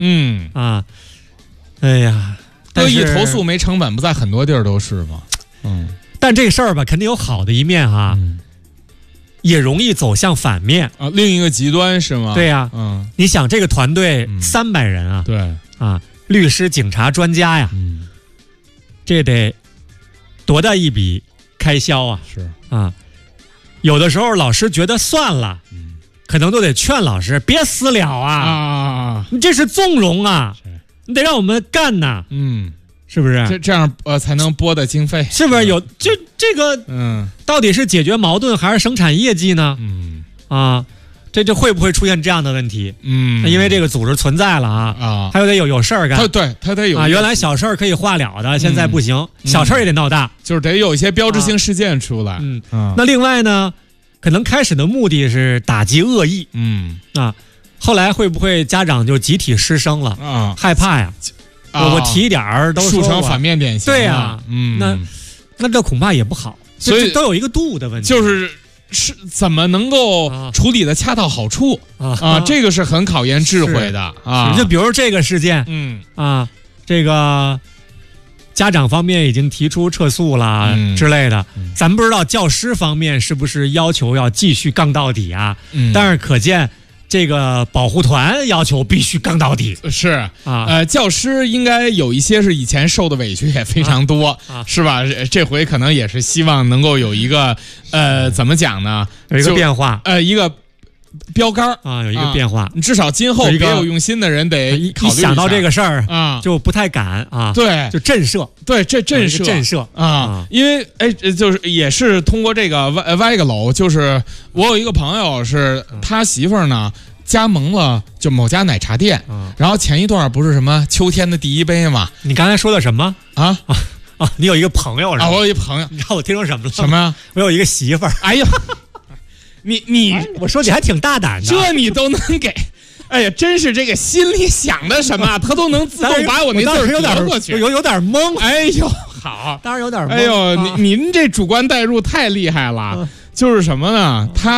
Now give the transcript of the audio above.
哎呀， 恶意投诉没成本，不在很多地儿都是吗？ 但这事儿吧，肯定有好的一面哈，也容易走向反面啊，另一个极端是吗？ 对呀，你想这个团队300人啊， 对啊，律师、警察、专家呀，这得多大一笔开销啊？ 是啊，有的时候老师觉得算了，可能都得劝老师别私了啊，你这是纵容啊，你得让我们干呐，是不是？ 这样才能拨的经费， 是不是有这个到底是解决矛盾还是生产业绩呢？这会不会出现这样的问题？因为这个组织存在了啊，还得有事儿干。 对，他得有啊，原来小事儿可以化了的，现在不行，小事儿也得闹大， 就是得有一些标志性事件出来。 那另外呢，可能开始的目的是打击恶意，后来会不会家长就集体失声了啊？害怕呀。我提一点儿都树成反面典型， 对呀，那这恐怕也不好，所以都有一个度的问题， 就是怎么能够处理的恰到好处这个是很考验智慧的啊。 就比如这个事件，这个家长方面已经提出撤诉啦之类的，咱不知道教师方面是不是要求要继续杠到底啊？但是可见。这个保护团要求必须杠到底， 是教师应该有一些是以前受的委屈也非常多，是吧？这回可能也是希望能够有一个怎么讲呢？ 有一个变化， 一个标杆啊，有一个变化。 你至少今后别有用心的人得考虑一下。 想到这个事儿啊，就不太敢啊。 对， 就震慑， 对，这震慑啊，因为就是也是通过这个歪个楼，就是我有一个朋友是他媳妇儿呢。加盟了就某家奶茶店，然后前一段不是什么秋天的第一杯吗？ 你刚才说的什么啊？你有一个朋友是吧？ 我有一朋友， 你知道我听说什么了？ 什么呀？ 我有一个媳妇儿。 哎呀，你我说你还挺大胆的， 这你都能给。哎呀，真是这个心里想的什么，他都能自动把我那字儿折过去， 有点懵。 哎呦，好， 当然有点懵。 哎呦，您这主观代入太厉害了。就是什么呢？他